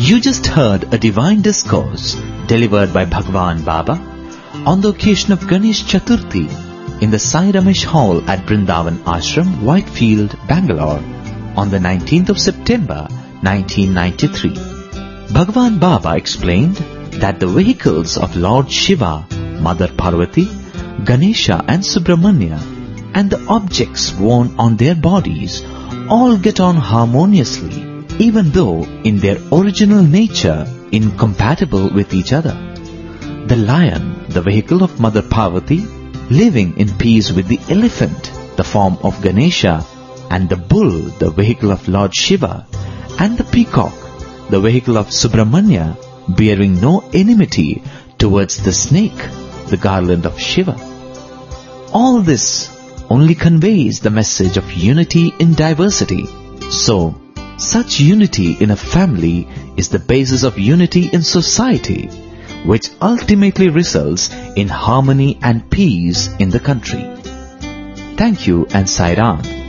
You just heard a divine discourse delivered by Bhagwan Baba on the occasion of Ganesh Chaturthi in the Sai Ramesh Hall at Brindavan Ashram, Whitefield, Bangalore on the 19th of September 1993. Bhagwan Baba explained that the vehicles of Lord Shiva, Mother Parvati, Ganesha and Subramanya and the objects worn on their bodies all get on harmoniously, even though in their original nature incompatible with each other. The lion, the vehicle of Mother Parvati, living in peace with the elephant, the form of Ganesha, and the bull, the vehicle of Lord Shiva, and the peacock, the vehicle of Subramanya, bearing no enmity towards the snake, the garland of Shiva. All this only conveys the message of unity in diversity. So, such unity in a family is the basis of unity in society, which ultimately results in harmony and peace in the country. Thank you and Sai Ram.